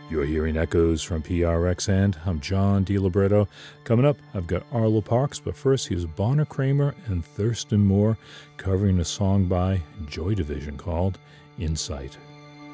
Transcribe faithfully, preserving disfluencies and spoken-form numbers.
You're hearing echoes from P R X, and I'm John DiLibretto. Coming up, I've got Arlo Parks, but first here's Bonner Kramer and Thurston Moore covering a song by Joy Division called Insight.